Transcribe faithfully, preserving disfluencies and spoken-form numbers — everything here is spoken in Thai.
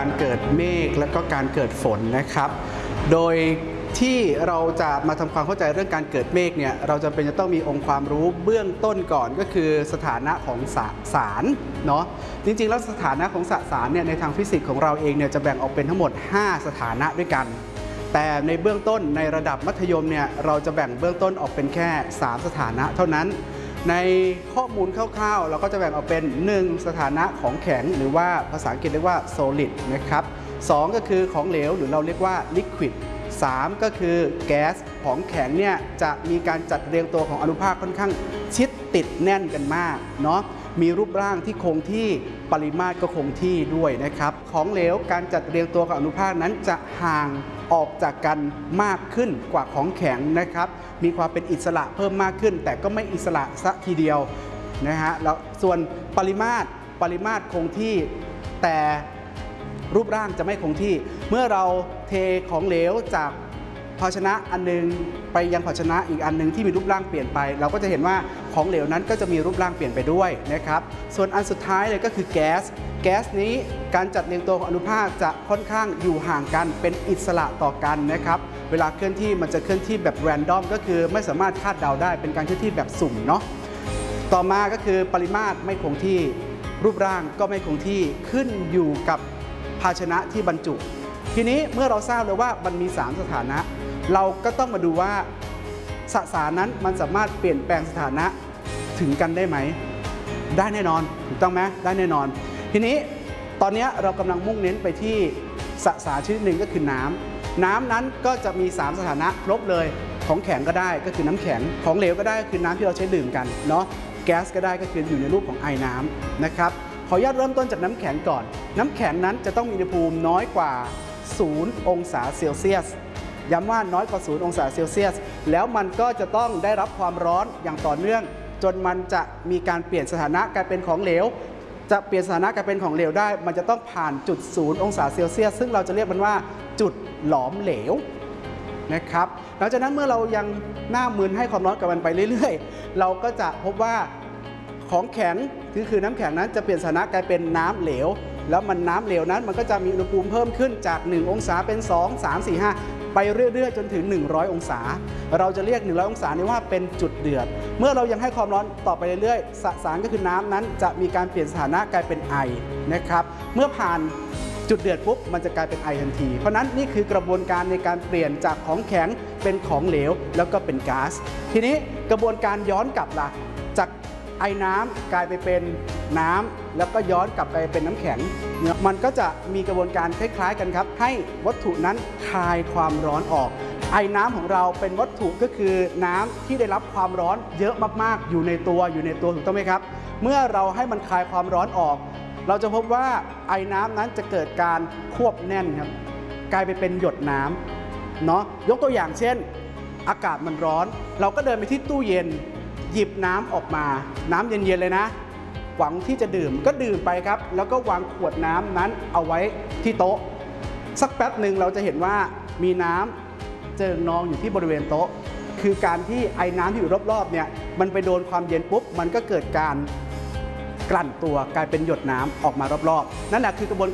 การเกิดเมฆและก็การเกิดฝนนะครับโดยที่เราจะมาทำความเข้าใจเรื่องการเกิดเมฆเนี่ยเราจำเป็นจะต้องมีองค์ความรู้เบื้องต้นก่อนก็คือสถานะของสสารเนาะจริงๆแล้วสถานะของสสารเนี่ยในทางฟิสิกส์ของเราเองเนี่ยจะแบ่งออกเป็นทั้งหมดห้าสถานะด้วยกันแต่ในเบื้องต้นในระดับมัธยมเนี่ยเราจะแบ่งเบื้องต้นออกเป็นแค่สามสถานะเท่านั้นในข้อมูลคร่าวๆเราก็จะแบ่งออกเป็นหนึ่งสถานะของแข็งหรือว่าภาษาอังกฤษเรียกว่า solid นะครับสองก็คือของเหลวหรือเราเรียกว่า liquid สามก็คือแก๊สของแข็งเนี่ยจะมีการจัดเรียงตัวของอนุภาคค่อนข้างชิดติดแน่นกันมากเนาะมีรูปร่างที่คงที่ปริมาตรก็คงที่ด้วยนะครับของเหลวการจัดเรียงตัวของอนุภาคนั้นจะห่างออกจากกันมากขึ้นกว่าของแข็งนะครับมีความเป็นอิสระเพิ่มมากขึ้นแต่ก็ไม่อิสระซะทีเดียวนะฮะแล้วส่วนปริมาตรปริมาตรคงที่แต่รูปร่างจะไม่คงที่เมื่อเราเทของเหลวจากภาชนะอันนึงไปยังภาชนะอีกอันนึงที่มีรูปร่างเปลี่ยนไปเราก็จะเห็นว่าของเหลวนั้นก็จะมีรูปร่างเปลี่ยนไปด้วยนะครับส่วนอันสุดท้ายเลยก็คือแก๊สแก๊สนี้การจัดเรียงตัวของอนุภาคจะค่อนข้างอยู่ห่างกันเป็นอิสระต่อกันนะครับเวลาเคลื่อนที่มันจะเคลื่อนที่แบบแรนดอมก็คือไม่สามารถคาดเดาได้เป็นการเคลื่อนที่แบบสุ่มเนาะต่อมาก็คือปริมาตรไม่คงที่รูปร่างก็ไม่คงที่ขึ้นอยู่กับภาชนะที่บรรจุทีนี้เมื่อเราทราบแล้วว่ามันมีสามสถานะเราก็ต้องมาดูว่าสสารนั้นมันสามารถเปลี่ยนแปลงสถานะถึงกันได้ไหมได้แน่นอนถูกต้องไหมได้แน่นอนทีนี้ตอนนี้เรากำลังมุ่งเน้นไปที่สสารชนิดหนึ่งก็คือน้ำน้ำนั้นก็จะมีสามสถานะครบเลยของแข็งก็ได้ก็คือน้ำแข็งของเหลวก็ได้ก็คือน้ำที่เราใช้ดื่มกันเนาะแก๊สก็ได้ก็คืออยู่ในรูปของไอน้ำนะครับขออนุญาตเริ่มต้นจากน้ำแข็งก่อนน้ำแข็งนั้นจะต้องมีอุณหภูมิน้อยกว่าศูนย์องศาเซลเซียสย้ำว่าน้อยกว่าศูนย์องศาเซลเซียสแล้วมันก็จะต้องได้รับความร้อนอย่างต่อเนื่องจนมันจะมีการเปลี่ยนสถานะกลายเป็นของเหลวจะเปลี่ยนสถานะกลายเป็นของเหลวได้มันจะต้องผ่านจุดศูนย์องศาเซลเซียสซึ่งเราจะเรียกมันว่าจุดหลอมเหลวนะครับหลังจากนั้นเมื่อเรายังหน้ามึนให้ความร้อนกับมันไปเรื่อยๆเราก็จะพบว่าของแข็งคือคือน้ำแข็งนั้นจะเปลี่ยนสถานะกลายเป็นน้ำเหลวแล้วมันน้ำเหลวนั้นมันก็จะมีอุณหภูมิเพิ่มขึ้นจากหนึ่งองศาเป็นสอง สาม สี่ ห้าไปเรื่อยๆจนถึงหนึ่งร้อยองศาเราจะเรียกหนึ่งร้อยองศานี้ว่าเป็นจุดเดือดเมื่อเรายังให้ความร้อนต่อไปเรื่อยๆสสารก็คือน้ำนั้นจะมีการเปลี่ยนสถานะกลายเป็นไอนะครับเมื่อผ่านจุดเดือดปุ๊บมันจะกลายเป็นไอทันทีเพราะนั้นนี่คือกระบวนการในการเปลี่ยนจากของแข็งเป็นของเหลวแล้วก็เป็นก๊าซทีนี้กระบวนการย้อนกลับล่ะจากไอน้ำกลายไปเป็นน้ำแล้วก็ย้อนกลับไปเป็นน้ำแข็งมันก็จะมีกระบวนการคล้ายๆกันครับให้วัตถุนั้นคลายความร้อนออกไอน้ำของเราเป็นวัตถุก็คือน้ำที่ได้รับความร้อนเยอะมากๆอยู่ในตัวอยู่ในตัวถูกต้องไหมครับเมื่อเราให้มันคลายความร้อนออกเราจะพบว่าไอน้ำนั้นจะเกิดการควบแน่นครับกลายไปเป็นหยดน้ำเนาะยกตัวอย่างเช่นอากาศมันร้อนเราก็เดินไปที่ตู้เย็นหยิบน้ำออกมาน้ำเย็นๆเลยนะหวังที่จะดื่มก็ดื่มไปครับแล้วก็วางขวดน้ำนั้นเอาไว้ที่โต๊ะสักแป๊บหนึ่งเราจะเห็นว่ามีน้ำเจิ่งนองอยู่ที่บริเวณโต๊ะคือการที่ไอ้น้ำที่อยู่รอบๆเนี่ยมันไปโดนความเย็นปุ๊บมันก็เกิดการกลั่นตัวกลายเป็นหยดน้ำออกมารอบๆนั่นแหละคือกระบวน